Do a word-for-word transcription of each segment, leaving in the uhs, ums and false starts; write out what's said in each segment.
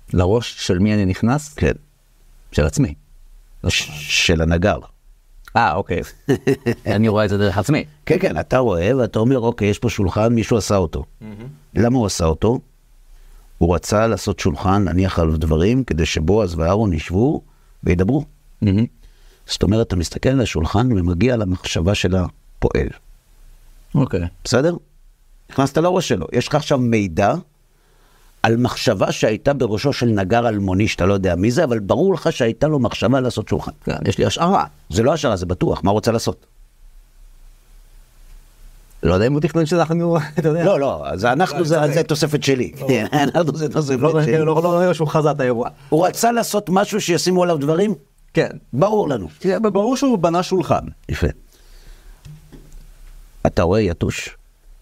לראש של מי אני נכנס? כן. של עצמי. של הנגר. אה, אוקיי. אני רואה את זה דרך עצמי. כן, כן, אתה רואה ואתה אומר, אוקיי, יש פה שולחן, מישהו עשה אותו. למה הוא עשה אותו? הוא רצה לעשות שולחן, נניח על דברים, כדי שבועז ואהרון ישבו וידברו. זאת אומרת, אתה מסתכל על השולחן ומגיע למחשבה של הפועל. אוקיי. בסדר? נכנסת לראש שלו. יש לך עכשיו מידע על מחשבה שהייתה בראשו של נגר אלמוני, שאתה לא יודע מי זה, אבל ברור לך שהייתה לו מחשבה לעשות שולחן. כן, יש לי השערה. זה לא השערה, זה בטוח. מה הוא רוצה לעשות? לא יודע אם הוא תכנון שאנחנו, אתה יודע. לא, לא, זה אנחנו, זה תוספת שלי. אנחנו זה תוספת שלי. לא רואה שהוא חזה את האירוע. הוא רצה לעשות משהו שישימו עליו דברים? כן. ברור לנו. ברור שהוא בנה שולחן. יפה. אתה רואה יתוש?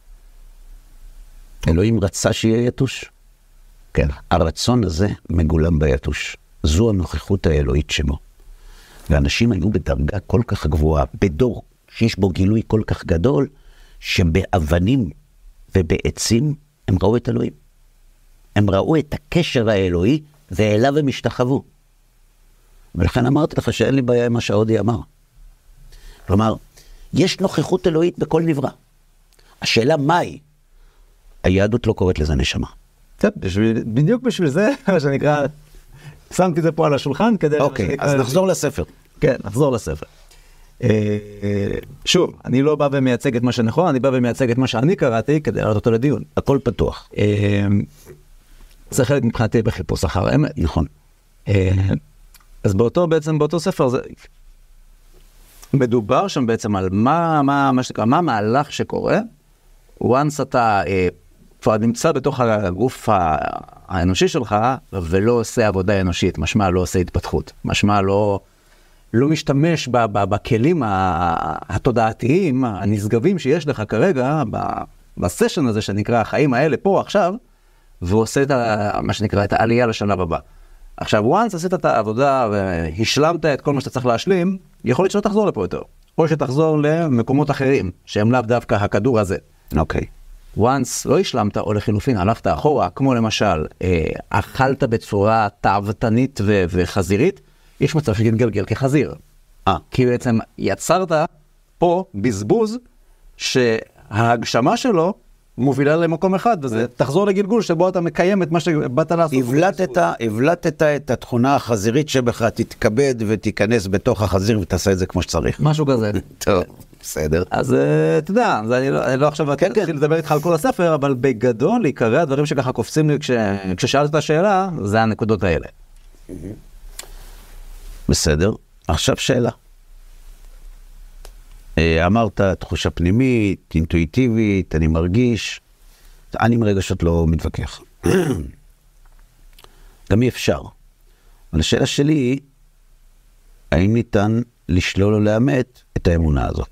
אלוהים רצה שיהיה יתוש? כן. הרצון הזה מגולם ביתוש. זו הנוכחות האלוהית שבו. ואנשים היו בדרגה כל כך גבוהה, בדור שיש בו גילוי כל כך גדול, שבאבנים ובעצים הם ראו את אלוהים. הם ראו את הקשר האלוהי, ואליו הם השתחוו. ולכן אמרתי לך שאין לי בעיה עם מה שהאודי אמר. כלומר, יש נוכחות אלוהית בכל נברא. השאלה מהי? היהדות לא קוראת לזה נשמה. טוב, בדיוק בשביל זה, מה שנקרא, שמתי זה פה על השולחן כדי... אוקיי, אז נחזור לספר. כן, נחזור לספר. שוב, אני לא בא ומייצג את מה שנכון, אני בא ומייצג את מה שאני קראתי כדי לעלות אותו לדיון. הכל פתוח. זה חלק מבחינתי בחיפוש אחר האמת. נכון. אז באותו, בעצם באותו ספר, זה... מדובר שם בעצם על מה, מה, מה שנקרא, מה המהלך שקורה, once אתה כבר נמצא בתוך הגוף האנושי שלך, ולא עושה עבודה אנושית, משמע לא עושה התפתחות, משמע לא, לא משתמש ב, ב, בכלים התודעתיים, הנשגבים שיש לך כרגע, בסשן הזה שנקרא החיים האלה פה עכשיו, ועושה את ה, מה שנקרא את העלייה לשלב הבא. עכשיו, once עשית את העבודה והשלמת את כל מה שאתה צריך להשלים, יכול להיות שלא תחזור לפה יותר. או שתחזור למקומות אחרים, שהם לאו דווקא הכדור הזה. אוקיי. once לא השלמת, או לחילופין, הלכת אחורה, כמו למשל, אה, אכלת בצורה תאוותנית ו- וחזירית, יש מצב שתתגלגל כחזיר. אה. כי בעצם יצרת פה בזבוז, שההגשמה שלו מובילה למקום אחד, וזה תחזור לגלגול שבו אתה מקיים את מה שבאת לעשות. הבלטת, הבלטת את התכונה החזירית שבך, תתכבד ותיכנס בתוך החזיר ותעשה את זה כמו שצריך. משהו כזה. טוב, בסדר. אז אתה יודע, אני לא, אני לא עכשיו אתחיל לדבר איתך על כל הספר, אבל בגדול, עיקרי הדברים שככה קופצים לי כששאלת את השאלה, זה הנקודות האלה. בסדר. עכשיו שאלה. אמרת תחושה פנימית, אינטואיטיבית, אני מרגיש, אני עם רגשות לא מתווכח. גם אי אפשר. אבל השאלה שלי היא, האם ניתן לשלול או לאמת את האמונה הזאת?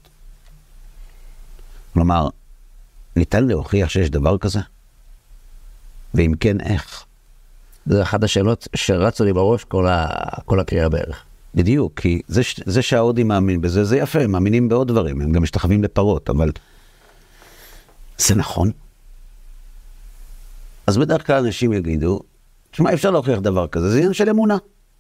כלומר, ניתן להוכיח שיש דבר כזה? ואם כן, איך? זה אחת השאלות שרצו לי בראש כל, ה... כל הקריאה בערך. בדיוק, כי זה, זה שההודי מאמין בזה, זה יפה, הם מאמינים בעוד דברים, הם גם משתחווים לפרות, אבל זה נכון. אז בדרך כלל אנשים יגידו, תשמע, אפשר להוכיח דבר כזה, זה עניין של אמונה.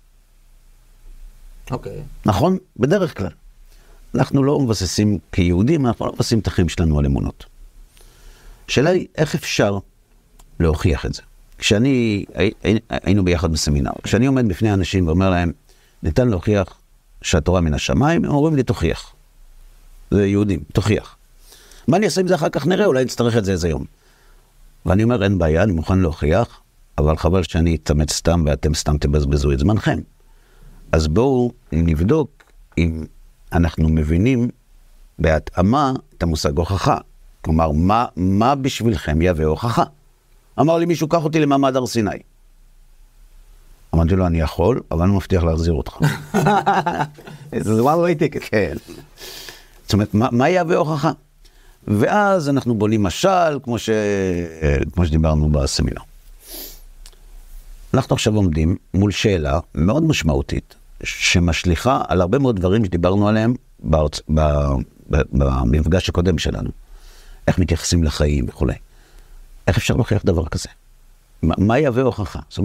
אוקיי. נכון? בדרך כלל. אנחנו לא מבססים כיהודים, אנחנו לא מבססים את החיים שלנו על אמונות. השאלה היא, איך אפשר להוכיח את זה? כשאני, היינו ביחד בסמינר, כשאני עומד בפני אנשים ואומר להם, ניתן להוכיח שהתורה מן השמיים, הם אומרים לי, תוכיח. זה יהודים, תוכיח. מה אני אעשה עם זה אחר כך נראה, אולי נצטרך את זה איזה יום. ואני אומר, אין בעיה, אני מוכן להוכיח, אבל חבל שאני אתאמץ סתם, ואתם סתם תבזבזו את זמנכם. אז בואו נבדוק אם אנחנו מבינים בהתאמה את המושג הוכחה. כלומר, מה, מה בשבילכם יהווה הוכחה? אמר לי מישהו, קח אותי למעמד הר סיני. אמרתי לו, אני יכול, אבל אני מבטיח להחזיר אותך. זה one way ticket. כן. זאת אומרת, מה, מה יהווה הוכחה? ואז אנחנו בונים משל, כמו, ש... כמו שדיברנו בסמינר. אנחנו עכשיו עומדים מול שאלה מאוד משמעותית, שמשליכה על הרבה מאוד דברים שדיברנו עליהם בארצ... ב... ב... במפגש הקודם שלנו. איך מתייחסים לחיים וכו'. איך אפשר להוכיח דבר כזה? מה, מה יהווה הוכחה? זאת אומרת,